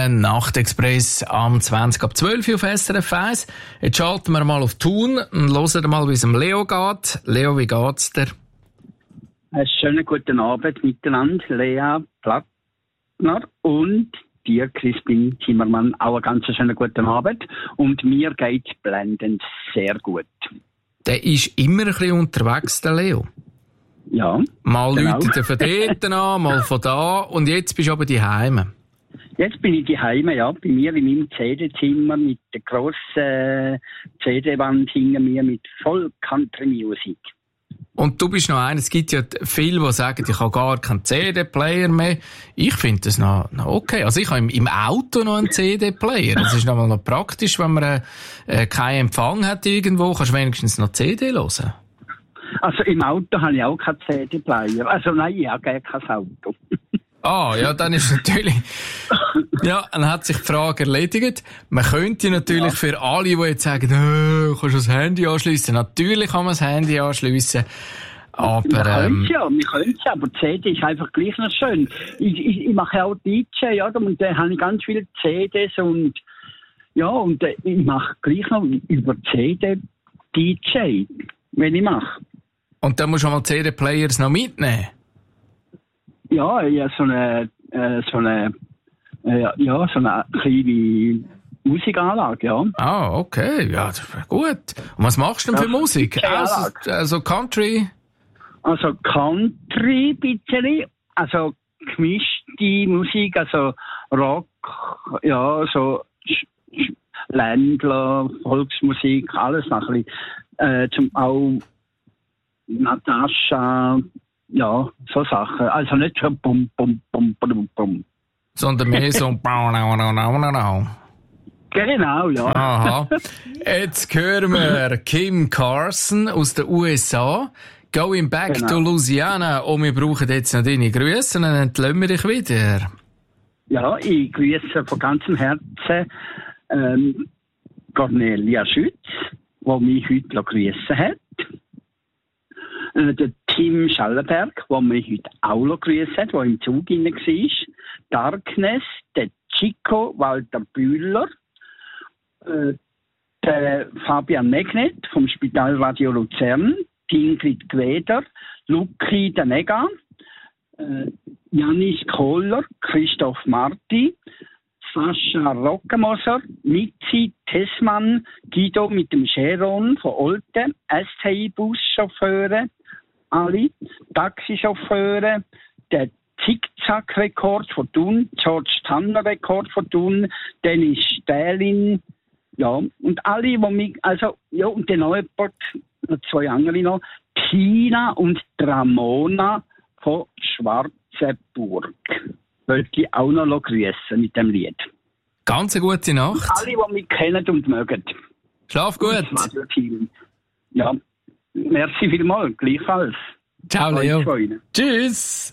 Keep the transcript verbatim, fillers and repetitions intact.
Nachtexpress am zwanzig ab zwölf auf S R F eins. Jetzt schalten wir mal auf Thun und hören mal, wie es dem Leo geht. Leo, wie geht's dir? Einen schönen guten Abend miteinander, Lea Plattner und dir, Christine Zimmermann, auch einen ganz schönen guten Abend. Und mir geht's blendend sehr gut. Der ist immer ein bisschen unterwegs, der Leo. Ja. Mal genau. läutet er von dort an, mal von da. Und jetzt bist du aber daheim. Jetzt bin ich daheim, ja, bei mir in meinem C D-Zimmer mit der grossen C D-Wand hinter mir mit voll Country-Musik. Und du bist noch einer, es gibt ja viele, die sagen, ich habe gar keinen C D-Player mehr. Ich finde das noch, noch okay. Also ich habe im, im Auto noch einen C D-Player. Das ist noch mal noch praktisch, wenn man äh, keinen Empfang hat irgendwo, kannst du wenigstens noch C D hören. Also im Auto habe ich auch keinen C D-Player. Also nein, ich habe gar kein Auto. Ah, ja, dann ist natürlich, ja, dann hat sich die Frage erledigt. Man könnte natürlich ja. für alle, die jetzt sagen, äh, kannst du das Handy anschliessen? Natürlich kann man das Handy anschliessen. Aber, wir können ähm, es ja, wir können es ja, aber C D ist einfach gleich noch schön. Ich, ich, ich mache auch D J, ja, und da habe ich ganz viele C Ds und, ja, und äh, ich mache gleich noch über C D D J, wenn ich mache. Und dann musst du mal C D-Players noch mitnehmen? Ja, ja, so eine, äh, so eine, äh, ja, so eine kleine Musikanlage, ja. Ah, okay, ja, das wäre gut. Und was machst du denn für ja, Musik? Also, also Country? Also Country, bisschen, also gemischte Musik, also Rock, ja, so Ländler, Volksmusik, alles noch ein bisschen, äh, zum auch Natascha, ja, so Sachen. Also nicht so bum, bum, bum, bum, bum. Sondern mehr so Genau, ja. Aha. Jetzt hören wir Kim Carson aus den U S A. Going back genau. to Louisiana. Und wir brauchen jetzt noch deine Grüße, dann entlösen wir dich wieder. Ja, ich grüße von ganzem Herzen ähm, Cornelia Schütz, die mich heute grüßen hat. Der Tim Schallenberg, der mich heute auch noch grüßt hat, der im Zug hinein war. Darkness, der Chico Walter Bühler, äh, der Fabian Megnet vom Spitalradio Luzern, die Ingrid Gweder, Luki Danega, äh, Janis Kohler, Christoph Marti, Sascha Rockemoser, Mitzi Tessmann, Guido mit dem Cheron von Olten, S T I-Buschauffeure, alle, Taxichauffeure, der Zickzack-Rekord von Thun, George Tanner-Rekord von Thun, Dennis Stählin, ja, und alle, die mich, also, ja, und den Neuport, zwei andere noch, Tina und Ramona von Schwarzenburg. Wollte ich auch noch grüßen mit dem Lied. Ganz eine gute Nacht. Und alle, die mich kennen und mögen. Schlaf gut. Ja, merci vielmals, gleichfalls. Ciao, Leo. Tschüss.